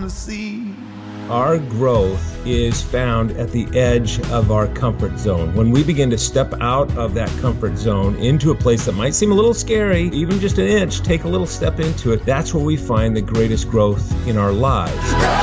the sea. Our growth is found at the edge of our comfort zone. When we begin to step out of that comfort zone into a place that might seem a little scary, even just an inch, take a little step into it, that's where we find the greatest growth in our lives.